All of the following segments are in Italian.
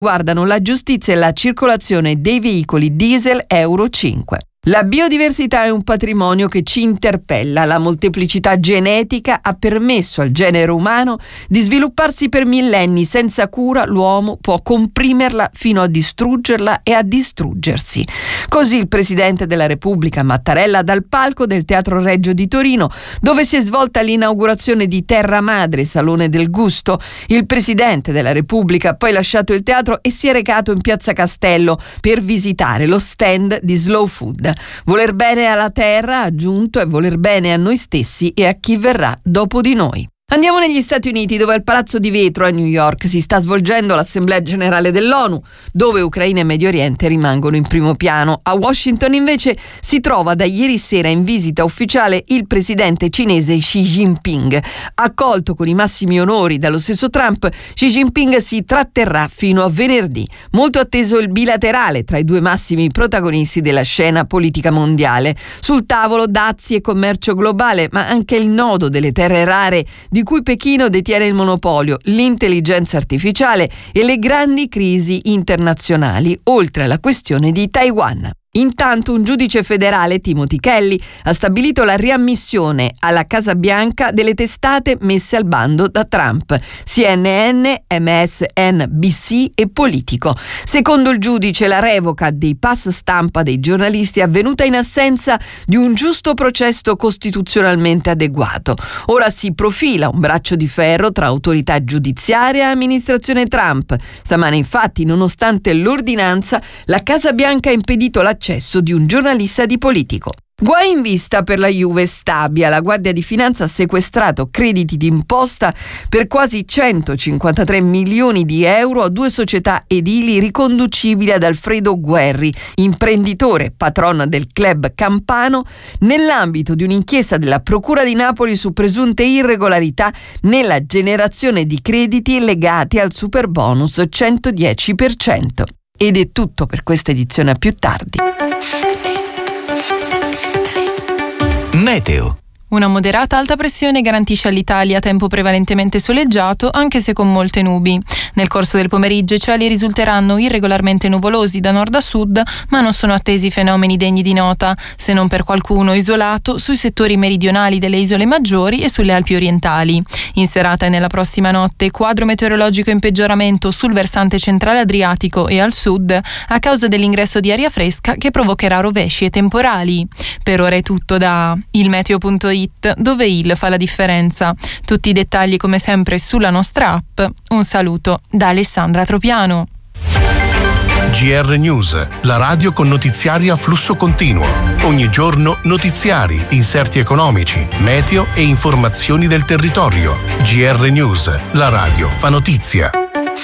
riguardano la giustizia e la circolazione dei veicoli diesel Euro 5. La biodiversità è un patrimonio che ci interpella. La molteplicità genetica ha permesso al genere umano di svilupparsi per millenni. Senza cura l'uomo può comprimerla fino a distruggerla e a distruggersi. Così il Presidente della Repubblica Mattarella dal palco del Teatro Regio di Torino, dove si è svolta l'inaugurazione di Terra Madre, Salone del Gusto, il Presidente della Repubblica ha poi lasciato il teatro e si è recato in Piazza Castello per visitare lo stand di Slow Food. Voler bene alla terra, ha aggiunto, è voler bene a noi stessi e a chi verrà dopo di noi. Andiamo negli Stati Uniti, dove al Palazzo di Vetro a New York si sta svolgendo l'Assemblea Generale dell'ONU, dove Ucraina e Medio Oriente rimangono in primo piano. A Washington invece si trova da ieri sera in visita ufficiale il presidente cinese Xi Jinping. Accolto con i massimi onori dallo stesso Trump, Xi Jinping si tratterrà fino a venerdì. Molto atteso il bilaterale tra i due massimi protagonisti della scena politica mondiale. Sul tavolo dazi e commercio globale, ma anche il nodo delle terre rare di cui Pechino detiene il monopolio, l'intelligenza artificiale e le grandi crisi internazionali, oltre alla questione di Taiwan. Intanto un giudice federale, Timothy Kelly, ha stabilito la riammissione alla Casa Bianca delle testate messe al bando da Trump, CNN, MSNBC e Politico. Secondo il giudice, la revoca dei pass stampa dei giornalisti è avvenuta in assenza di un giusto processo costituzionalmente adeguato. Ora si profila un braccio di ferro tra autorità giudiziaria e amministrazione Trump. Stamane, infatti, nonostante l'ordinanza, la Casa Bianca ha impedito l'accesso di un giornalista di Politico. Guai in vista per la Juve Stabia. La Guardia di Finanza ha sequestrato crediti d'imposta per quasi 153 milioni di euro a due società edili riconducibili ad Alfredo Guerri, imprenditore patron del club campano, nell'ambito di un'inchiesta della Procura di Napoli su presunte irregolarità nella generazione di crediti legati al superbonus 110%. Ed è tutto per questa edizione, a più tardi. Meteo. Una moderata alta pressione garantisce all'Italia tempo prevalentemente soleggiato, anche se con molte nubi. Nel corso del pomeriggio i cieli risulteranno irregolarmente nuvolosi da nord a sud, ma non sono attesi fenomeni degni di nota, se non per qualcuno isolato sui settori meridionali delle isole maggiori e sulle Alpi orientali. In serata e nella prossima notte, quadro meteorologico in peggioramento sul versante centrale adriatico e al sud, a causa dell'ingresso di aria fresca che provocherà rovesci e temporali. Per ora è tutto da ilmeteo.it, dove il fa la differenza. Tutti i dettagli come sempre sulla nostra app. Un saluto da Alessandra Tropiano. GR News, la radio con notiziari a flusso continuo. Ogni giorno notiziari, inserti economici, meteo e informazioni del territorio. GR News, la radio fa notizia.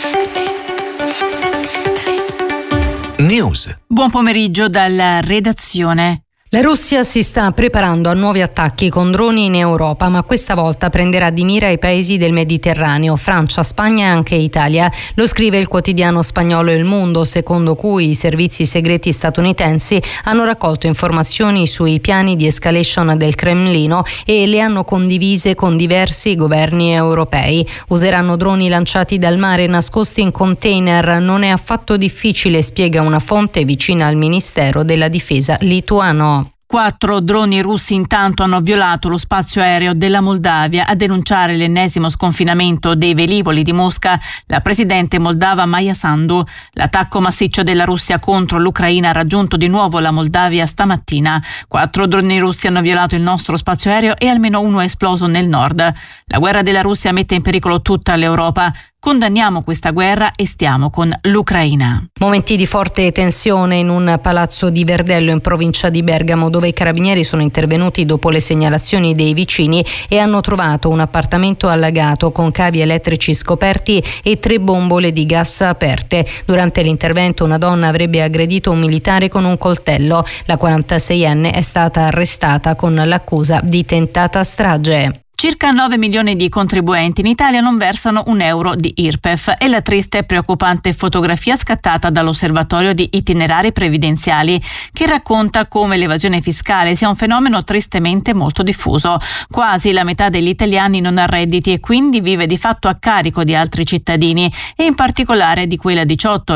News. Buon pomeriggio dalla redazione. La Russia si sta preparando a nuovi attacchi con droni in Europa, ma questa volta prenderà di mira i paesi del Mediterraneo, Francia, Spagna e anche Italia. Lo scrive il quotidiano spagnolo Il Mundo, secondo cui i servizi segreti statunitensi hanno raccolto informazioni sui piani di escalation del Cremlino e le hanno condivise con diversi governi europei. Useranno droni lanciati dal mare nascosti in container. Non è affatto difficile, spiega una fonte vicina al Ministero della Difesa lituano. 4 droni russi intanto hanno violato lo spazio aereo della Moldavia. A denunciare l'ennesimo sconfinamento dei velivoli di Mosca la presidente moldava Maia Sandu. L'attacco massiccio della Russia contro l'Ucraina ha raggiunto di nuovo la Moldavia stamattina. 4 droni russi hanno violato il nostro spazio aereo e almeno uno è esploso nel nord. La guerra della Russia mette in pericolo tutta l'Europa. Condanniamo questa guerra e stiamo con l'Ucraina. Momenti di forte tensione in un palazzo di Verdello in provincia di Bergamo, dove i carabinieri sono intervenuti dopo le segnalazioni dei vicini e hanno trovato un appartamento allagato con cavi elettrici scoperti e 3 bombole di gas aperte. Durante l'intervento una donna avrebbe aggredito un militare con un coltello. La 46enne è stata arrestata con l'accusa di tentata strage. Circa 9 milioni di contribuenti in Italia non versano un euro di IRPEF. È la triste e preoccupante fotografia scattata dall'Osservatorio di Itinerari Previdenziali, che racconta come l'evasione fiscale sia un fenomeno tristemente molto diffuso. Quasi la metà degli italiani non ha redditi e quindi vive di fatto a carico di altri cittadini, e in particolare di quella 18